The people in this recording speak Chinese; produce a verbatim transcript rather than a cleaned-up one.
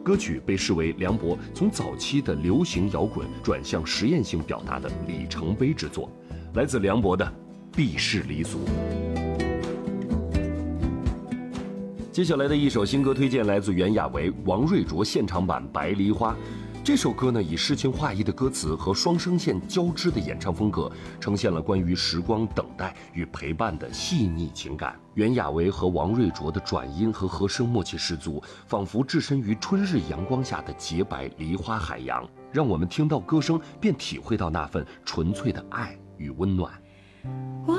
歌曲被视为梁博从早期的流行摇滚转向实验性表达的里程碑之作，来自梁博的《避世离俗》。接下来的一首新歌推荐来自袁娅维、王瑞卓现场版《白梨花》。这首歌呢，以诗情画意的歌词和双声线交织的演唱风格，呈现了关于时光等待与陪伴的细腻情感。袁娅维和王瑞卓的转音和和声默契十足，仿佛置身于春日阳光下的洁白梨花海洋，让我们听到歌声便体会到那份纯粹的爱与温暖。